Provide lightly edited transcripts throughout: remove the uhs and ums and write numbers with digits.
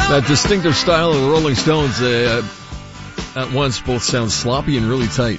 That distinctive style of the Rolling Stones, at once both sound sloppy and really tight.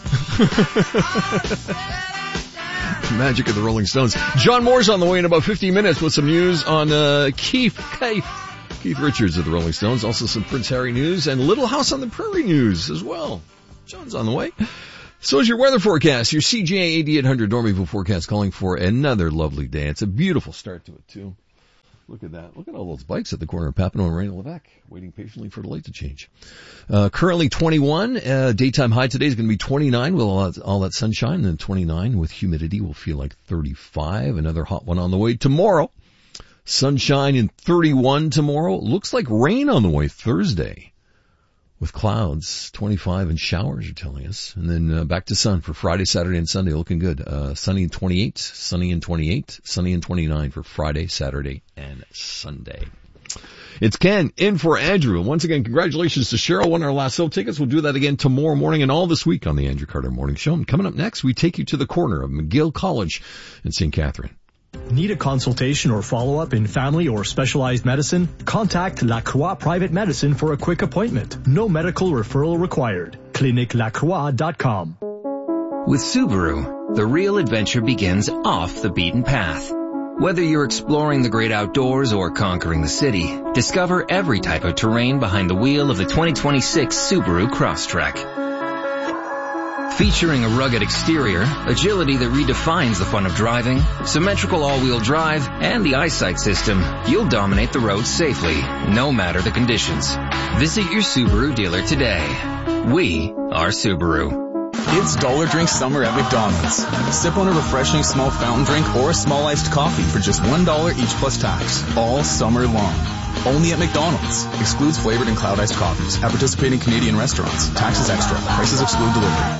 Magic of the Rolling Stones. John Moore's on the way in about 15 minutes with some news on Keith Richards of the Rolling Stones. Also some Prince Harry news and Little House on the Prairie news as well. John's on the way. So is your weather forecast. Your CJA 8800 Dormeville forecast calling for another lovely day. It's a beautiful start to it too. Look at that. Look at all those bikes at the corner of Papineau and Reina Levesque, waiting patiently for the light to change. Currently 21. Daytime high today is going to be 29 with all that sunshine, and then 29 with humidity will feel like 35. Another hot one on the way tomorrow. Sunshine and 31 tomorrow. Looks like rain on the way Thursday with clouds. 25 and showers are telling us. And then back to sun for Friday, Saturday, and Sunday. Looking good. Sunny and 28, sunny and 28, sunny and 29 for Friday, Saturday, and Sunday. It's Ken in for Andrew. And once again, congratulations to Cheryl. Won our lasso tickets. We'll do that again tomorrow morning and all this week on the Andrew Carter Morning Show. And coming up next, we take you to the corner of McGill College in St. Catherine. Need a consultation or follow-up in family or specialized medicine? Contact La Croix Private Medicine for a quick appointment. No medical referral required. ClinicLaCroix.com. With Subaru, the real adventure begins off the beaten path. Whether you're exploring the great outdoors or conquering the city, discover every type of terrain behind the wheel of the 2026 Subaru Crosstrek. Featuring a rugged exterior, agility that redefines the fun of driving, symmetrical all-wheel drive, and the eyesight system, you'll dominate the road safely, no matter the conditions. Visit your Subaru dealer today. We are Subaru. It's Dollar Drink Summer at McDonald's. Sip on a refreshing small fountain drink or a small iced coffee for just $1 each plus tax, all summer long. Only at McDonald's. Excludes flavored and cloud iced coffees. At participating Canadian restaurants. Taxes extra. Prices exclude delivery.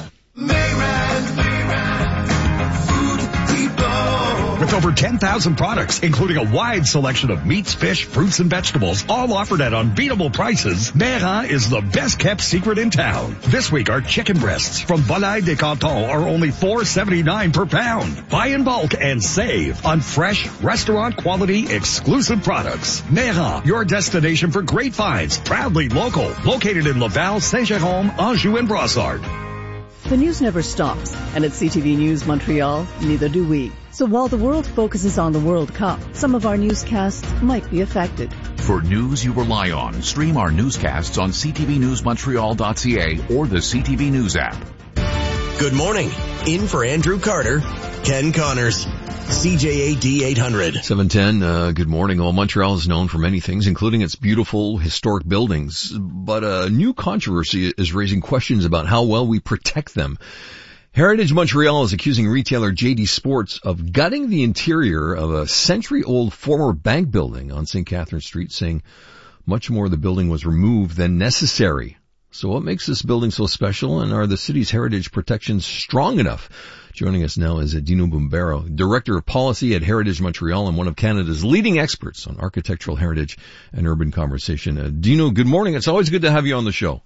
With over 10,000 products, including a wide selection of meats, fish, fruits, and vegetables, all offered at unbeatable prices, Mera is the best-kept secret in town. This week, our chicken breasts from Volaille des Cantons are only $4.79 per pound. Buy in bulk and save on fresh, restaurant-quality, exclusive products. Mera, your destination for great finds, proudly local, located in Laval, Saint-Jérôme, Anjou, and Brossard. The news never stops, and at CTV News Montreal, neither do we. So while the world focuses on the World Cup, some of our newscasts might be affected. For news you rely on, stream our newscasts on ctvnewsmontreal.ca or the CTV News app. Good morning. In for Andrew Carter, Ken Connors. CJAD 800. 710, good morning. Well, Montreal is known for many things, including its beautiful historic buildings. But a new controversy is raising questions about how well we protect them. Heritage Montreal is accusing retailer JD Sports of gutting the interior of a century-old former bank building on St. Catherine Street, saying much more of the building was removed than necessary. So what makes this building so special, and are the city's heritage protections strong enough? Joining us now is Dino Bombero, Director of Policy at Heritage Montreal and one of Canada's leading experts on architectural heritage and urban conversation. Dino, good morning. It's always good to have you on the show.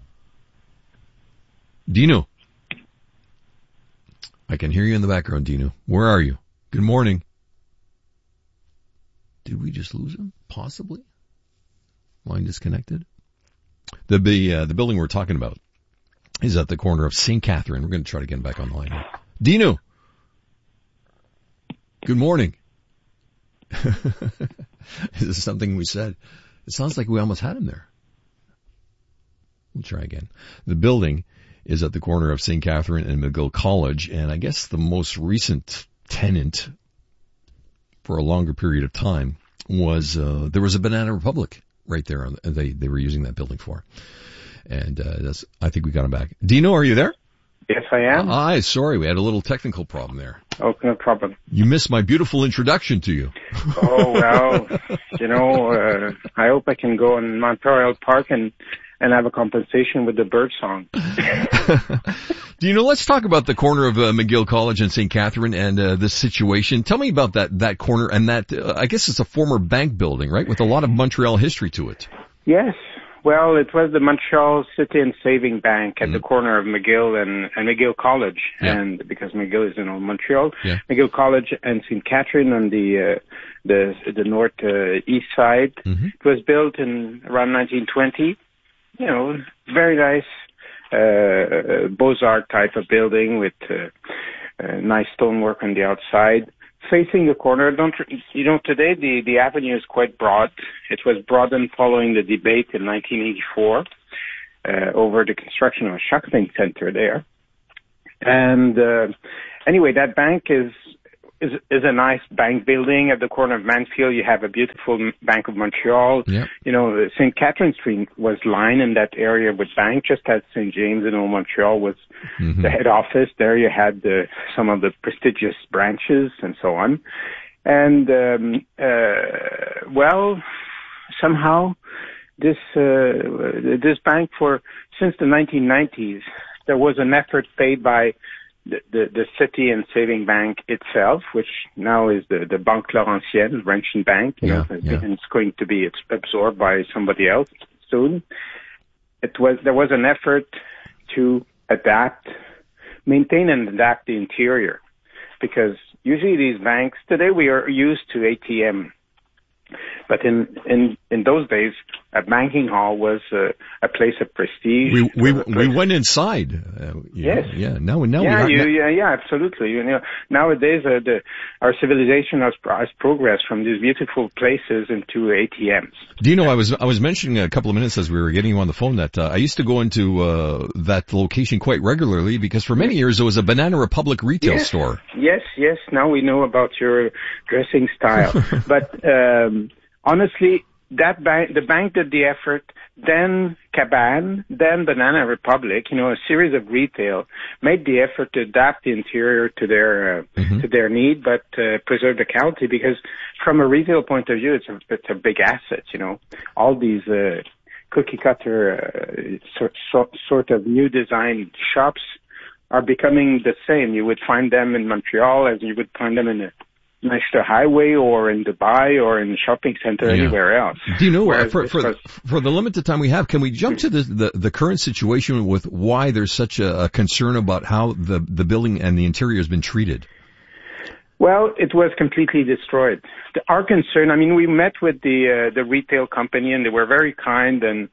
Dino. I can hear you in the background, Dino. Where are you? Good morning. Did we just lose him? Possibly. Line disconnected. The building we're talking about is at the corner of St. Catherine. We're going to try to get him back on the line. Dino. Good morning. Is this something we said? It sounds like we almost had him there. We'll try again. The building is at the corner of St. Catherine and McGill College, and I guess the most recent tenant for a longer period of time was there was a Banana Republic right there. They were using that building for, and I think we got him back. Dino, are you there? Yes, I am. Hi, sorry, we had a little technical problem there. Oh, no problem. You missed my beautiful introduction to you. Oh, well, I hope I can go in Montreal Park and have a compensation with the bird song. Let's talk about the corner of McGill College and St. Catherine and this situation. Tell me about that corner and that, I guess it's a former bank building, right, with a lot of Montreal history to it. Yes. Well, it was the Montreal City and Saving Bank at the corner of McGill and McGill College, and because McGill is in Montreal, McGill College and St. Catherine on the north east side. It was built in around 1920. You know, very nice Beaux-Arts type of building with nice stonework on the outside. Facing the corner, today the avenue is quite broad. It was broadened following the debate in 1984 over the construction of a shopping center there. And anyway, that bank is a nice bank building at the corner of Mansfield. You have a beautiful Bank of Montreal. Yep. You know, St. Catherine Street was lined in that area with bank, just as St. James in Montreal was the head office. There you had some of the prestigious branches and so on. And, somehow this bank since the 1990s, there was an effort paid by the City and Saving Bank itself, which now is the Banque Laurentienne, Laurentian Bank, and it's going to be absorbed by somebody else soon. There was an effort to maintain and adapt the interior, because usually these banks, today we are used to ATM, but in those days, a banking hall was a place of prestige. We went inside. Yes. Yeah. Now Absolutely. You know, nowadays our civilization has progressed from these beautiful places into ATMs. Do you know, I was mentioning a couple of minutes as we were getting you on the phone that I used to go into that location quite regularly, because for many years it was a Banana Republic retail store. Yes. Now we know about your dressing style, but honestly, the bank did the effort, then Cabane, then Banana Republic, you know, a series of retail made the effort to adapt the interior to their need, but preserve the quality, because from a retail point of view, it's a big asset, you know. All these cookie cutter sort of new design shops are becoming the same. You would find them in Montreal as you would find them in next to highway or in Dubai or in the shopping center anywhere else. Do you know, for the limited time we have, can we jump to the current situation with why there's such a concern about how the building and the interior has been treated? Well, it was completely destroyed. Our concern, I mean, we met with the retail company, and they were very kind and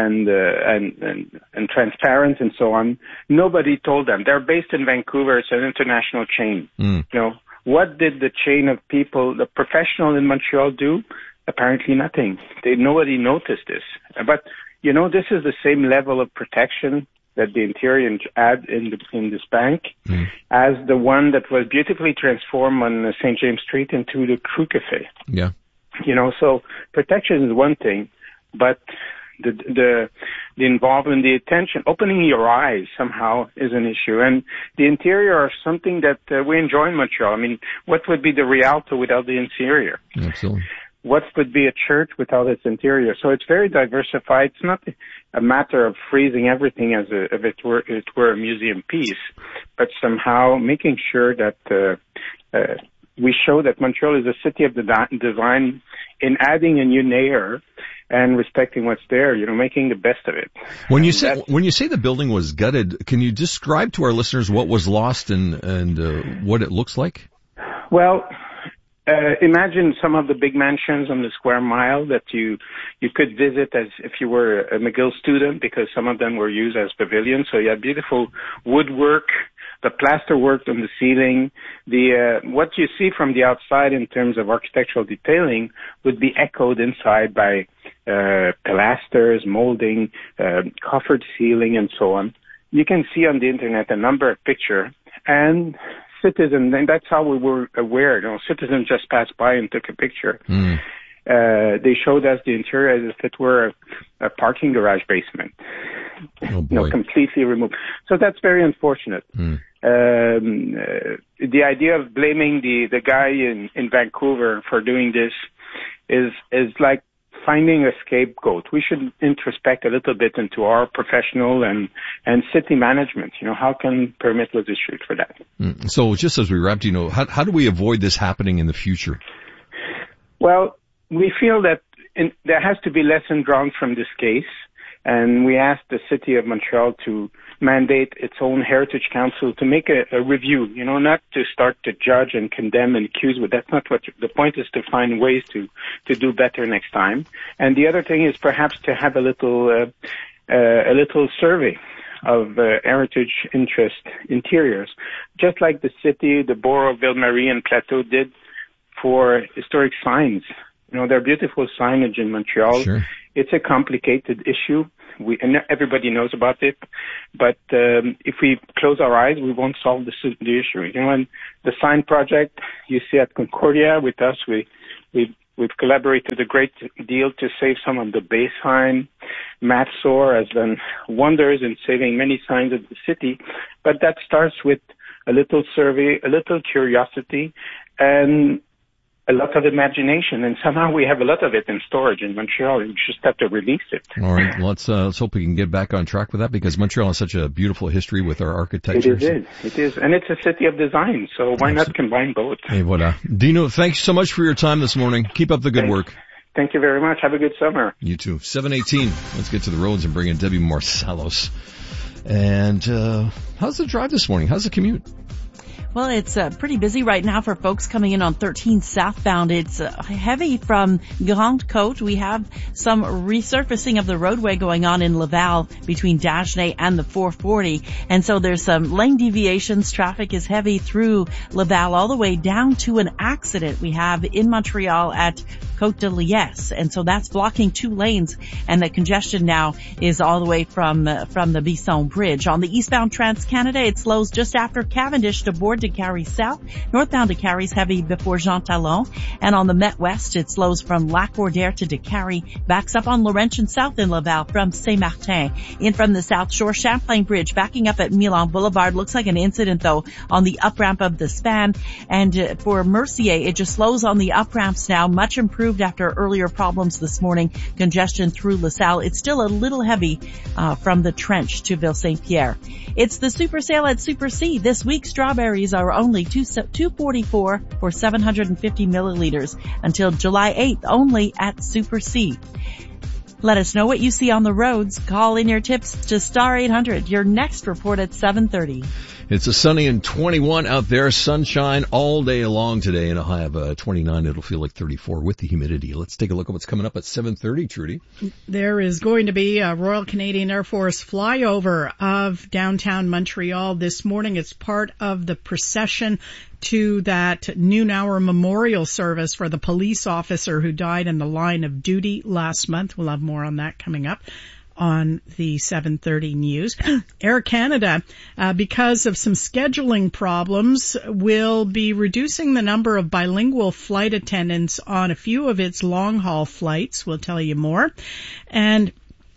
transparent and so on. Nobody told them. They're based in Vancouver. It's an international chain. You know, what did the chain of people, the professional in Montreal, do? Apparently nothing. Nobody noticed this. But, you know, this is the same level of protection that the interior had in this bank as the one that was beautifully transformed on St. James Street into the Crew Cafe. Yeah. You know, so protection is one thing, but the involvement, the attention, opening your eyes somehow is an issue. And the interior are something that we enjoy in Montreal. I mean, what would be the Rialto without the interior? Absolutely. What would be a church without its interior? So it's very diversified. It's not a matter of freezing everything as if it were a museum piece, but somehow making sure that we show that Montreal is a city of design in adding a new layer and respecting what's there, you know, making the best of it. When you say the building was gutted, can you describe to our listeners what was lost and what it looks like? Well, imagine some of the big mansions on the square mile that you could visit as if you were a McGill student, because some of them were used as pavilions. So you had beautiful woodwork, the plaster work on the ceiling. What you see from the outside in terms of architectural detailing would be echoed inside by pilasters, molding, coffered ceiling, and so on. You can see on the internet a number of pictures, and citizens, and that's how we were aware. You know, citizens just passed by and took a picture. They showed us the interior as if it were a parking garage basement, you know, completely removed. So that's very unfortunate. The idea of blaming the guy in Vancouver for doing this is like finding a scapegoat. We should introspect a little bit into our professional and city management. You know, how can permit was issued for that? So just as we wrap, how do we avoid this happening in the future? Well, we feel that there has to be lesson drawn from this case, and we asked the City of Montreal to mandate its own Heritage Council to make a review, not to start to judge and condemn and accuse, but that's not what the point is, to find ways to do better next time. And the other thing is perhaps to have a little survey of heritage interest interiors, just like the city, the borough of Ville-Marie and Plateau did for historic signs. There are beautiful signage in Montreal. Sure. It's a complicated issue. And everybody knows about it, but if we close our eyes, we won't solve the issue. And the sign project you see at Concordia with us, we've collaborated a great deal to save some of the bay sign. Matt Soar has done wonders in saving many signs of the city, but that starts with a little survey, a little curiosity, and a lot of imagination, and somehow we have a lot of it in storage in Montreal. We just have to release it. All right, let's hope we can get back on track with that, because Montreal has such a beautiful history with our architecture. It is, and it's a city of design, so why not combine both? Hey, voilà. Dino, thanks so much for your time this morning. Keep up the good work. Thank you very much. Have a good summer. You too. 7:18. Let's get to the roads and bring in Debbie Marsalos. And how's the drive this morning? How's the commute? Well, it's pretty busy right now for folks coming in on 13 southbound. It's heavy from Grande Côte. We have some resurfacing of the roadway going on in Laval between Dagenais and the 440. And so there's some lane deviations. Traffic is heavy through Laval all the way down to an accident we have in Montreal at Côte de Liesse. And so that's blocking 2 lanes, and the congestion now is all the way from the Bisson Bridge. On the eastbound Trans-Canada, it slows just after Cavendish to board to Carrie South. Northbound to Carrie's heavy before Jean Talon. And on the Met West, it slows from Lac-Bordaire to Décarie. Backs up on Laurentian South in Laval from Saint-Martin. In from the South Shore, Champlain Bridge backing up at Milan Boulevard. Looks like an incident though on the up ramp of the span. And for Mercier, it just slows on the up ramps now. Much improved after earlier problems this morning. Congestion through LaSalle. It's still a little heavy from the Trench to Ville-Saint-Pierre. It's the Super Sale at Super C. This week, strawberries are only $2.44 for 750 milliliters until July 8th only at Super C. Let us know what you see on the roads. Call in your tips to Star 800. Your next report at 7:30. It's a sunny and 21 out there. Sunshine all day long today, and a high of 29. It'll feel like 34 with the humidity. Let's take a look at what's coming up at 7:30, Trudy. There is going to be a Royal Canadian Air Force flyover of downtown Montreal this morning. It's part of the procession to that noon hour memorial service for the police officer who died in the line of duty last month. We'll have more on that coming up on the 7:30 news. Air Canada, because of some scheduling problems, will be reducing the number of bilingual flight attendants on a few of its long-haul flights. We'll tell you more. And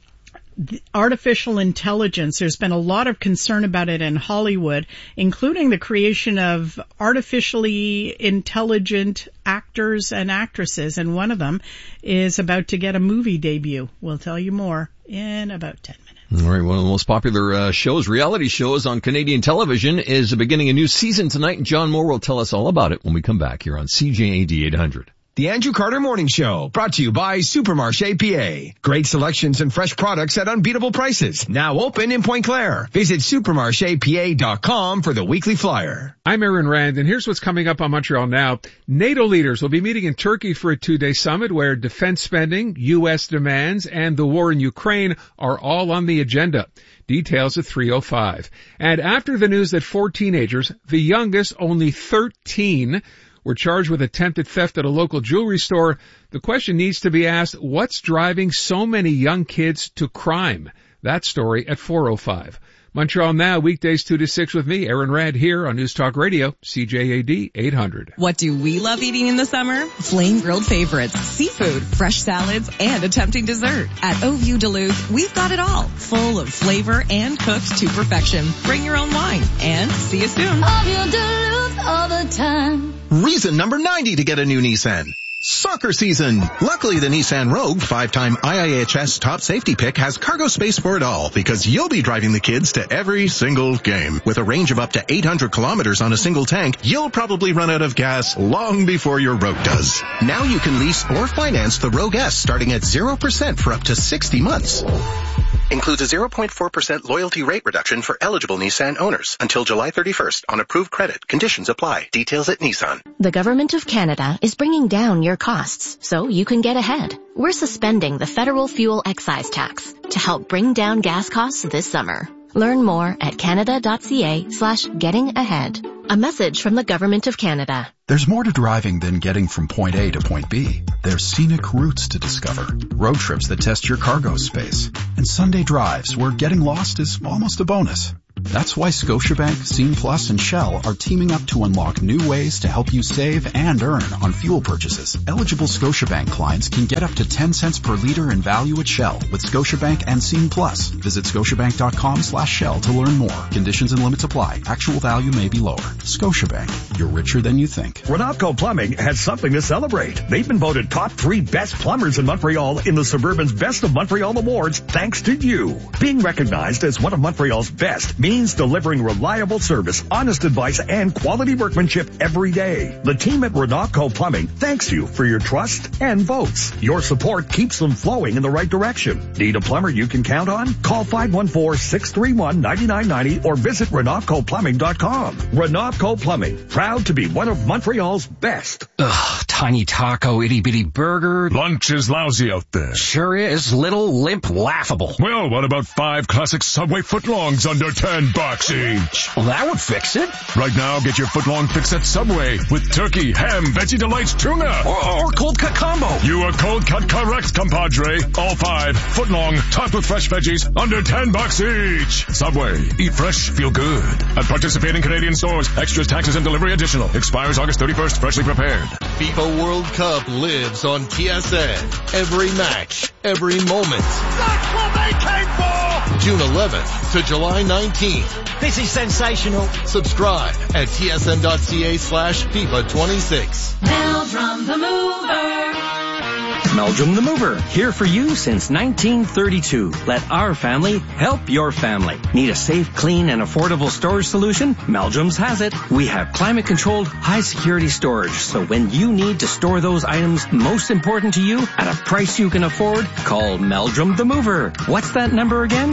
artificial intelligence, there's been a lot of concern about it in Hollywood, including the creation of artificially intelligent actors and actresses, and one of them is about to get a movie debut. We'll tell you more in about 10 minutes. All right, one of the most popular shows, reality shows on Canadian television, is beginning a new season tonight, and John Moore will tell us all about it when we come back here on CJAD 800. The Andrew Carter Morning Show, brought to you by Supermarché PA. Great selections and fresh products at unbeatable prices. Now open in Pointe Claire. Visit supermarchepa.com for the weekly flyer. I'm Aaron Rand, and here's what's coming up on Montreal Now. NATO leaders will be meeting in Turkey for a 2-day summit where defense spending, U.S. demands, and the war in Ukraine are all on the agenda. Details at 3:05. And after the news that 4 teenagers, the youngest only 13, were charged with attempted theft at a local jewelry store, the question needs to be asked, what's driving so many young kids to crime? That story at 4:05. Montreal Now, weekdays 2 to 6 with me, Aaron Rad, here on News Talk Radio, CJAD 800. What do we love eating in the summer? Flame grilled favorites, seafood, fresh salads, and a tempting dessert. At Au View Duluth, we've got it all, full of flavor and cooked to perfection. Bring your own wine, and see you soon. Au View Duluth all the time. Reason number 90 to get a new Nissan. Soccer season. Luckily, the Nissan Rogue 5-time IIHS top safety pick has cargo space for it all because you'll be driving the kids to every single game. With a range of up to 800 kilometers on a single tank, you'll probably run out of gas long before your Rogue does. Now you can lease or finance the Rogue S starting at 0% for up to 60 months. Includes a 0.4% loyalty rate reduction for eligible Nissan owners until July 31st on approved credit. Conditions apply. Details at Nissan. The Government of Canada is bringing down your costs so you can get ahead. We're suspending the federal fuel excise tax to help bring down gas costs this summer. Learn more at canada.ca/getting-ahead. A message from the Government of Canada. There's more to driving than getting from point A to point B. There's scenic routes to discover, road trips that test your cargo space, and Sunday drives where getting lost is almost a bonus. That's why Scotiabank, Scene Plus, and Shell are teaming up to unlock new ways to help you save and earn on fuel purchases. Eligible Scotiabank clients can get up to 10 cents per liter in value at Shell with Scotiabank and Scene Plus. Visit scotiabank.com/Shell to learn more. Conditions and limits apply. Actual value may be lower. Scotiabank. You're richer than you think. Renatco Plumbing has something to celebrate. They've been voted top 3 best plumbers in Montreal in the Suburban's Best of Montreal Awards thanks to you. Being recognized as one of Montreal's best means delivering reliable service, honest advice, and quality workmanship every day. The team at Renatco Plumbing thanks you for your trust and votes. Your support keeps them flowing in the right direction. Need a plumber you can count on? Call 514-631-9990 or visit RenatcoPlumbing.com. Renatco Plumbing, proud to be one of Montreal's best. Ugh, tiny taco, itty-bitty burger. Lunch is lousy out there. Sure is. Little, limp, laughable. Well, what about 5 classic Subway footlongs under $10 each? Well, that would fix it. Right now, get your footlong fix at Subway with turkey, ham, Veggie Delights, tuna. Or cold cut combo. You are cold cut correct, compadre. All 5 footlong, topped with fresh veggies, under $10 each. Subway. Eat fresh, feel good. At participating Canadian stores. Extras, taxes, and delivery additional. Expires August 31st. Freshly prepared. FIFA World Cup lives on TSN. Every match, every moment. That's what they came for! June 11th to July 19th. This is sensational. Subscribe at tsn.ca/FIFA26. Meldrum the Mover. Meldrum the Mover, here for you since 1932. Let our family help your family. Need a safe, clean, and affordable storage solution? Meldrum's has it. We have climate-controlled, high-security storage, so when you need to store those items most important to you at a price you can afford, call Meldrum the Mover. What's that number again?